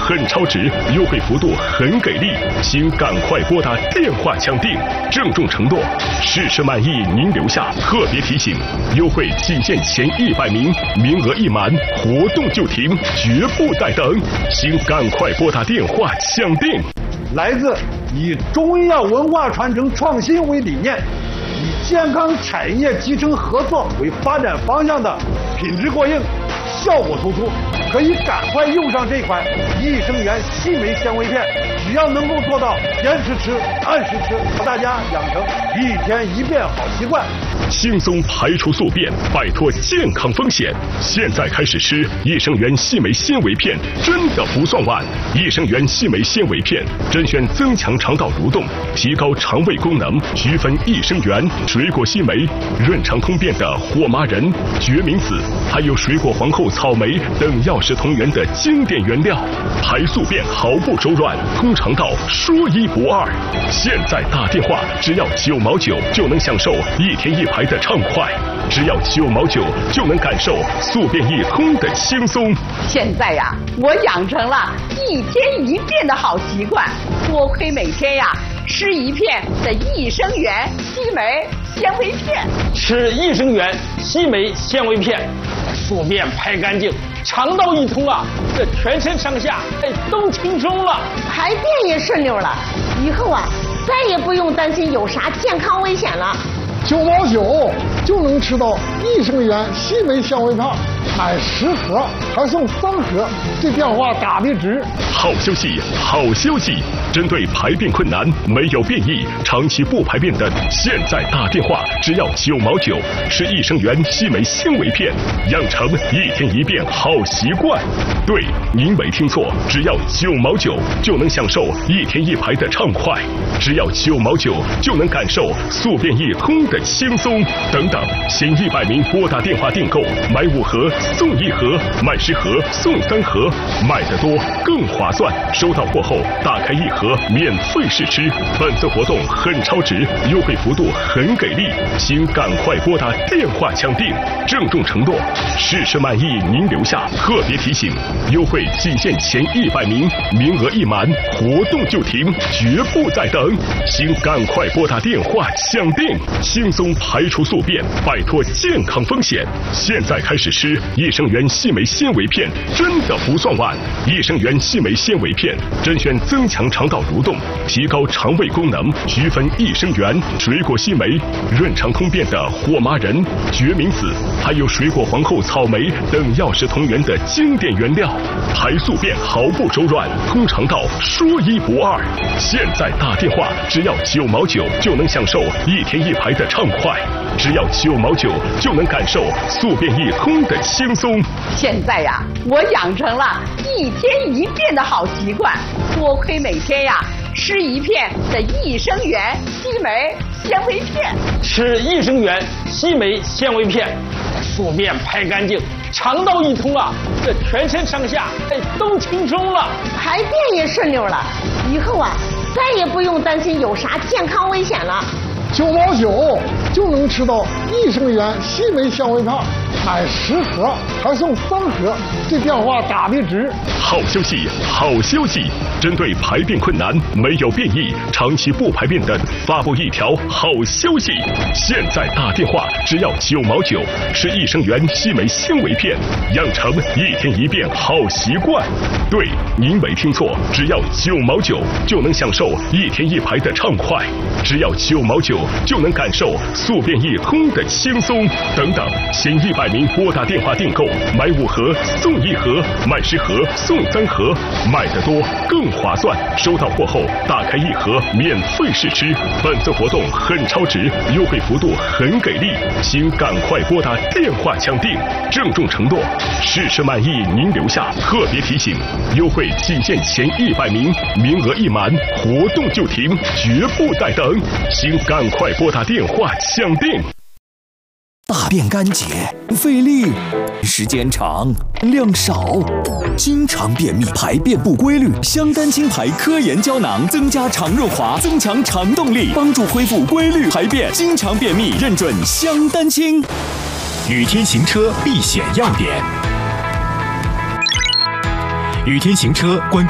很超值，优惠幅度很给力，请赶快拨打电话抢订。郑重承诺，试吃满意您留下。特别提醒，优惠仅限前100名，名额一满活动就停，绝不待等，请赶快拨打电话抢订。 来自以中医药文化传承创新为理念，以健康产业集成合作为发展方向的品质过硬、效果突出，可以赶快用上这款益生元细酶纤维片。只要能够做到坚持吃、按时吃，让大家养成1天1便好习惯， 轻松排除宿便，摆脱健康风险。现在开始吃益生元细酶纤维片，真的不算晚。益生元细酶纤维片甄选增强肠道蠕动、提高肠胃功能、菊酚益生元、水果烯酶、润肠通便的火麻仁、决明子，还有水果皇后草莓等药食同源的经典原料，排宿便毫不手软，通肠道说1不2。现在打电话只要9毛9就能享受1天1排的畅快，只要9毛9就能感受宿便一通的轻松。 现在呀，我养成了1天1便的好习惯，多亏每天呀吃1片的益生元细酶纤维片。 吃益生元细酶纤维片，宿便排干净，肠道一通啊，这全身上下都轻松了， 排便也顺溜了。以后啊，再也不用担心有啥健康危险了。 9毛9就能吃到益生元细酶纤维片，买10盒还送3盒，这电话打的值。 好消息，好消息！针对排便困难、没有便意、长期不排便的，现在打电话只要9毛9，吃益生元细酶纤维片，养成1天1便好习惯。对，您没听错，只要9毛9就能享受1天1排的畅快，只要9毛9就能感受宿便一通的轻松。等等，前100名拨打电话订购，买5盒送1盒，买10盒送3盒，买得多更划算。收到货后打开1盒免费试吃。本次活动很超值，优惠幅度很给力，请赶快拨打电话抢订。郑重承诺，试吃满意您留下。特别提醒，优惠仅限前100名，名额一满活动就停，绝不再等，请赶快拨打电话抢订。轻松排除宿便，摆脱健康风险。现在开始吃益生元细酶纤维片，真的不算晚。益生元细酶纤维片甄选增强肠道蠕动、提高肠胃功能、菊酚益生元、水果烯酶、润肠通便的火麻仁、决明子，还有水果皇后草莓等药食同源的经典原料，排宿便毫不手软，通肠道说1不2。现在打电话只要9毛9就能享受1天1排的畅快，只要9毛9就能感受宿便一通的轻松。 现在呀，我养成了1天1便的好习惯，多亏每天呀吃1片的益生元细酶纤维片。 吃益生元细酶纤维片，宿便排干净，肠道一通啊，这全身上下都轻松了， 排便也顺溜了。以后啊，再也不用担心有啥健康危险了。 9毛9就能吃到益生元细酶纤维片，买10盒还送3盒，这电话打的值。 好消息，好消息！针对排便困难、没有便意、长期不排便的，发布一条好消息：现在打电话只要9毛9，吃益生元细酶纤维片，养成1天1便好习惯。对，您没听错，只要9毛9就能享受1天1排的畅快，只要9毛9就能感受宿便一通的轻松。等等，前100名拨打电话订购，买5盒送1盒，买10盒送3盒，买得多更划算。收到货后打开1盒免费试吃。本次活动很超值，优惠幅度很给力，请赶快拨打电话抢订。郑重承诺，试吃满意您留下。特别提醒，优惠仅限前100名，名额一满活动就停，绝不再等，请赶快拨打电话抢订。 大便干结，费力，时间长，量少，经常便秘，排便不规律。香丹清排科研胶囊增加肠润滑，增强肠动力，帮助恢复规律排便。经常便秘认准香丹清。 雨天行车避险要点。雨天行车关闭